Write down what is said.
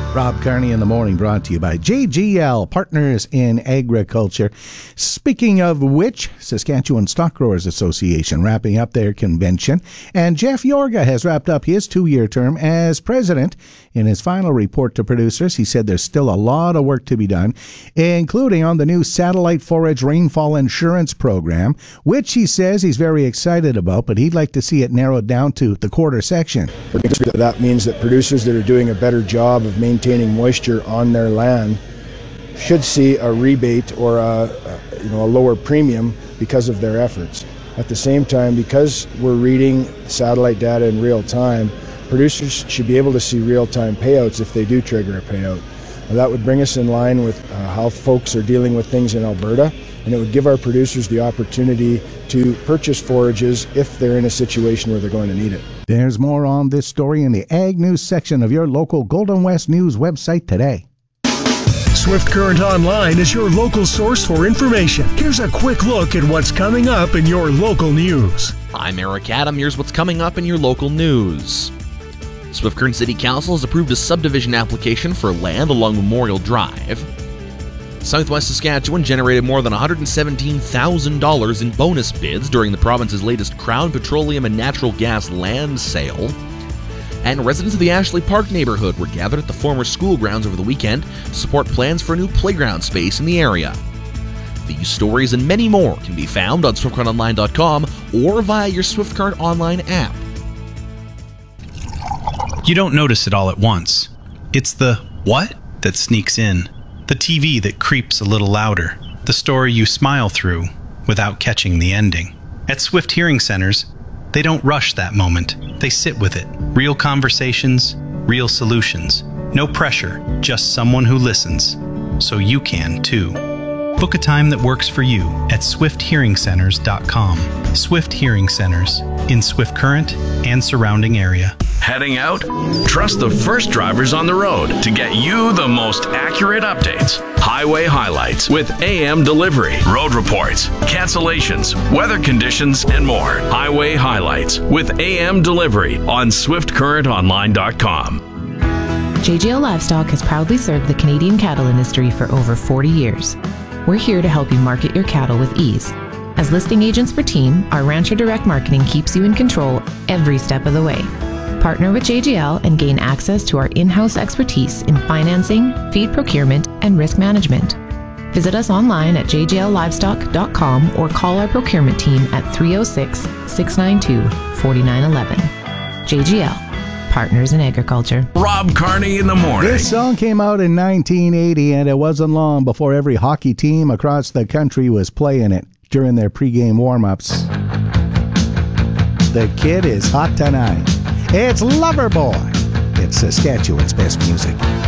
Rob Carney in the Morning, brought to you by JGL, Partners in Agriculture. Speaking of which, Saskatchewan Stock Growers Association wrapping up their convention, and Jeff Yorga has wrapped up his 2-year term as president. In his final report to producers, he said there's still a lot of work to be done, including on the new satellite forage rainfall insurance program, which he says he's very excited about, but he'd like to see it narrowed down to the quarter section. That means that producers that are doing a better job of maintaining moisture on their land should see a rebate or a lower premium because of their efforts. At the same time, because we're reading satellite data in real time, producers should be able to see real-time payouts if they do trigger a payout. That would bring us in line with how folks are dealing with things in Alberta, and it would give our producers the opportunity to purchase forages if they're in a situation where they're going to need it. There's more on this story in the Ag News section of your local Golden West News website today. Swift Current Online is your local source for information. Here's a quick look at what's coming up in your local news. I'm Eric Adam. Here's what's coming up in your local news. Swift Current City Council has approved a subdivision application for land along Memorial Drive. Southwest Saskatchewan generated more than $117,000 in bonus bids during the province's latest Crown Petroleum and Natural Gas land sale. And residents of the Ashley Park neighborhood were gathered at the former school grounds over the weekend to support plans for a new playground space in the area. These stories and many more can be found on SwiftCurrentOnline.com or via your Swift Current Online app. You don't notice it all at once. It's the what that sneaks in. The TV that creeps a little louder. The story you smile through without catching the ending. At Swift Hearing Centers, they don't rush that moment. They sit with it. Real conversations, real solutions. No pressure, just someone who listens. So you can too. Book a time that works for you at swifthearingcenters.com. Swift Hearing Centers in Swift Current and surrounding area. Heading out? Trust the first drivers on the road to get you the most accurate updates. Highway highlights with AM delivery, road reports, cancellations, weather conditions, and more. Highway highlights with AM delivery on SwiftCurrentOnline.com. JGL Livestock has proudly served the Canadian cattle industry for over 40 years. We're here to help you market your cattle with ease. As listing agents for Team, our Rancher Direct Marketing keeps you in control every step of the way. Partner with JGL and gain access to our in-house expertise in financing, feed procurement, and risk management. Visit us online at jgllivestock.com or call our procurement team at 306-692-4911. JGL, Partners in Agriculture. Rob Carney in the Morning. This song came out in 1980, and it wasn't long before every hockey team across the country was playing it during their pregame warm-ups. The kid is hot tonight. It's Loverboy. It's Saskatchewan's best music.